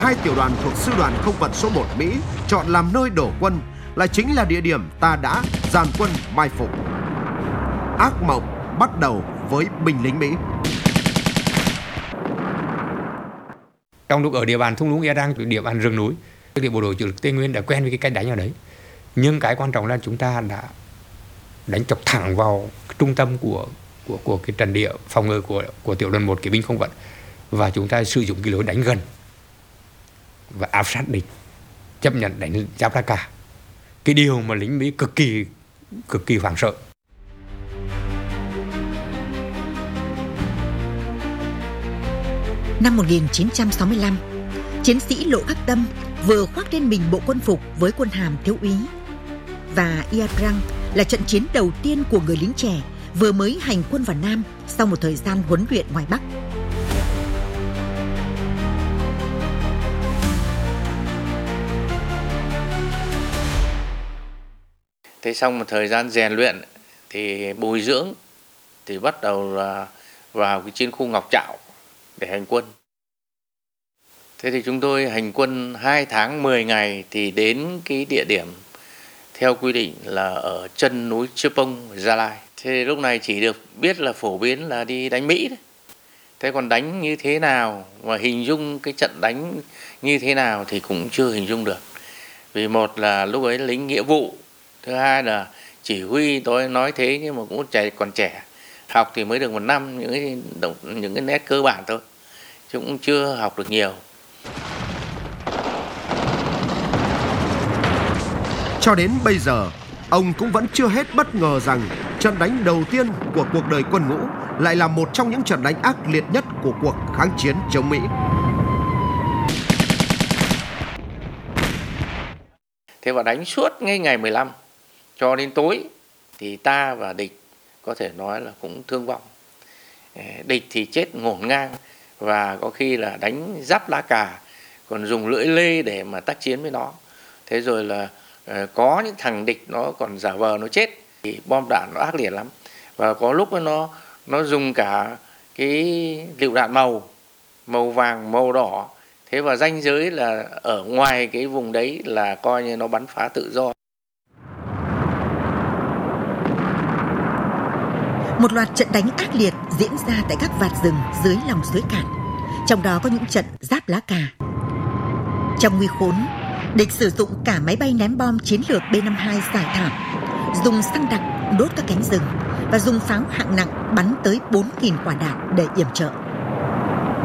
Hai tiểu đoàn thuộc Sư đoàn Không vận số 1 Mỹ chọn làm nơi đổ quân lại chính là địa điểm ta đã dàn quân mai phục. Ác mộng bắt đầu với binh lính Mỹ. Trong lúc ở địa bàn thung lũng Ia Rang, địa bàn rừng núi, thì bộ đội chủ lực Tây Nguyên đã quen với cái cách đánh ở đấy. Nhưng cái quan trọng là chúng ta đã đánh chọc thẳng vào trung tâm của cái trận địa phòng ngự của tiểu đoàn 1 kỵ binh không vận, và chúng ta sử dụng cái lối đánh gần và áp sát địch, chấp nhận đánh Giáp Lá Cả. Cái điều mà lính Mỹ cực kỳ hoảng sợ. Năm 1965, chiến sĩ Lộ Khắc Tâm vừa khoác lên mình bộ quân phục với quân hàm thiếu úy. Và Ia Rang là trận chiến đầu tiên của người lính trẻ vừa mới hành quân vào Nam sau một thời gian huấn luyện ngoài Bắc. Thế sau một thời gian rèn luyện thì bồi dưỡng thì bắt đầu là vào cái chiến khu Ngọc Trạo để hành quân. Thế thì chúng tôi hành quân 2 tháng 10 ngày thì đến cái địa điểm theo quy định là ở chân núi Chư Pông, Gia Lai. Thế lúc này chỉ được biết là phổ biến là đi đánh Mỹ đấy. Thế còn đánh như thế nào và hình dung cái trận đánh như thế nào thì cũng chưa hình dung được. Vì một là lúc ấy lính nghĩa vụ, thứ hai là chỉ huy tôi nói thế nhưng mà cũng còn trẻ, học thì mới được 1 năm những cái nét cơ bản thôi, chứ cũng chưa học được nhiều. Cho đến bây giờ, ông cũng vẫn chưa hết bất ngờ rằng trận đánh đầu tiên của cuộc đời quân ngũ lại là một trong những trận đánh ác liệt nhất của cuộc kháng chiến chống Mỹ. Thế và đánh suốt ngay ngày 15 cho đến tối thì ta và địch có thể nói là cũng thương vong. Địch thì chết ngổn ngang và có khi là đánh Giáp Lá Cả, còn dùng lưỡi lê để mà tác chiến với nó. Thế rồi là có những thằng địch nó còn giả vờ nó chết, thì bom đạn nó ác liệt lắm. Và có lúc nó dùng cả cái lựu đạn màu vàng, màu đỏ. Thế và ranh giới là ở ngoài cái vùng đấy là coi như nó bắn phá tự do. Một loạt trận đánh ác liệt diễn ra tại các vạt rừng dưới lòng suối Cạn, trong đó có những trận Giáp Lá Cả. Trong nguy khốn, địch sử dụng cả máy bay ném bom chiến lược B-52 giải thảm, dùng xăng đặc đốt các cánh rừng và dùng pháo hạng nặng bắn tới 4.000 quả đạn để yểm trợ.